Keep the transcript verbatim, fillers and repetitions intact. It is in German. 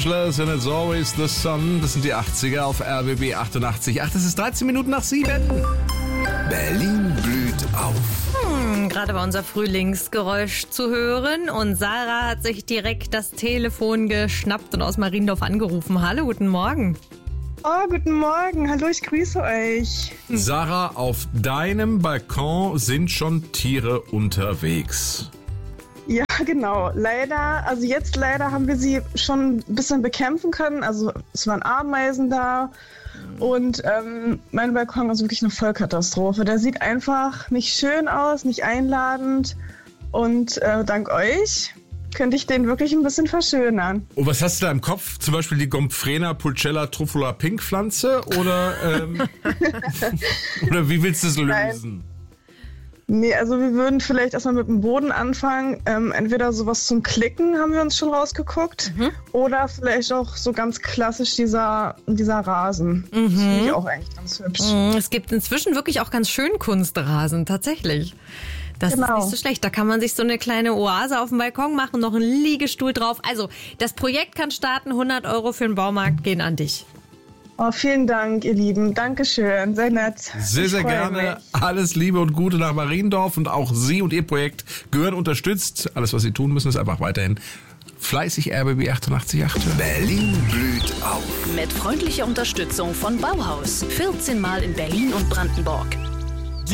And it's always the sun. Das sind die achtziger auf R B B achtundachtzig. Ach, das ist dreizehn Minuten nach sieben. Berlin blüht auf. Hm, gerade war unser Frühlingsgeräusch zu hören und Sarah hat sich direkt das Telefon geschnappt und aus Mariendorf angerufen. Hallo, guten Morgen. Oh, guten Morgen. Hallo, ich grüße euch. Sarah, auf deinem Balkon sind schon Tiere unterwegs. Ja, genau. Leider, also jetzt leider haben wir sie schon ein bisschen bekämpfen können. Also es waren Ameisen da und ähm, mein Balkon ist wirklich eine Vollkatastrophe. Der sieht einfach nicht schön aus, nicht einladend und äh, dank euch könnte ich den wirklich ein bisschen verschönern. Und was hast du da im Kopf? Zum Beispiel die Gomphrena pulchella trufula Pink Pflanze oder, ähm, oder wie willst du es lösen? Nein. Nee, also wir würden vielleicht erstmal mit dem Boden anfangen. Ähm, entweder sowas zum Klicken haben wir uns schon rausgeguckt mhm. oder vielleicht auch so ganz klassisch dieser, dieser Rasen. Mhm. Das finde ich auch eigentlich ganz hübsch. Mhm. Es gibt inzwischen wirklich auch ganz schön Kunstrasen, tatsächlich. Das genau. ist nicht so schlecht. Da kann man sich so eine kleine Oase auf dem Balkon machen, noch einen Liegestuhl drauf. Also das Projekt kann starten, hundert Euro für den Baumarkt gehen an dich. Oh, vielen Dank, ihr Lieben. Dankeschön. Sehr nett. Sehr, sehr gerne. Mich. Alles Liebe und Gute nach Mariendorf. Und auch Sie und Ihr Projekt gehören unterstützt. Alles, was Sie tun müssen, ist einfach weiterhin fleißig R B B achtundachtzig Komma acht. Berlin blüht auf. Mit freundlicher Unterstützung von Bauhaus. vierzehn Mal in Berlin und Brandenburg.